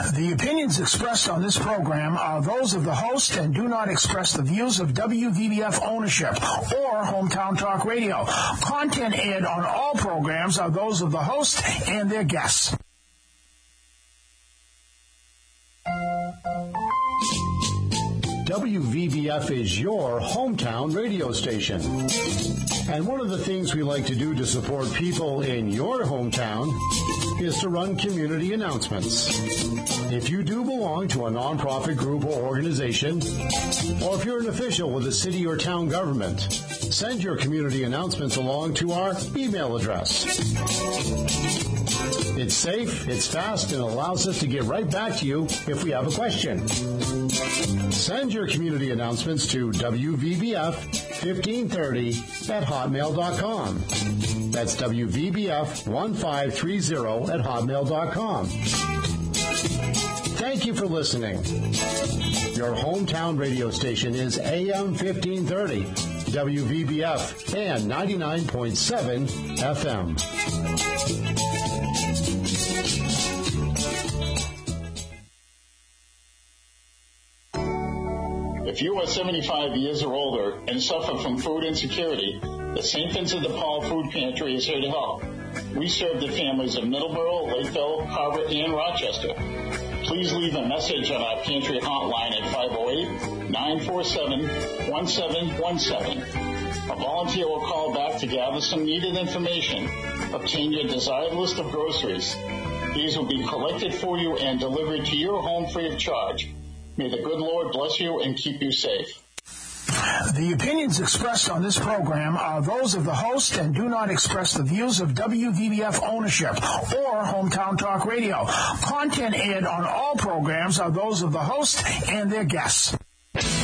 The opinions expressed on this program are those of the host and do not express the views of WVBF ownership or Hometown Talk Radio. Content aired on all programs are those of the host and their guests. WVBF is your hometown radio station. And one of the things we like to do to support people in your hometown is to run community announcements. If you do belong to a nonprofit group or organization, or if you're an official with a city or town government, send your community announcements along to our email address. It's safe, it's fast, and allows us to get right back to you if we have a question. Send your community announcements to WVBF1530@hotmail.com. That's WVBF1530@hotmail.com. Thank you for listening. Your hometown radio station is AM 1530, WVBF, and 99.7 FM. If you are 75 years or older and suffer from food insecurity, the St. Vincent de Paul Food Pantry is here to help. We serve the families of Middleborough, Lakeville, Harvard, and Rochester. Please leave a message on our pantry hotline at 508-947-1717. A volunteer will call back to gather some needed information. Obtain your desired list of groceries. These will be collected for you and delivered to your home free of charge. May the good Lord bless you and keep you safe. The opinions expressed on this program are those of the host and do not express the views of WVBF ownership or Hometown Talk Radio. Content aired on all programs are those of the host and their guests.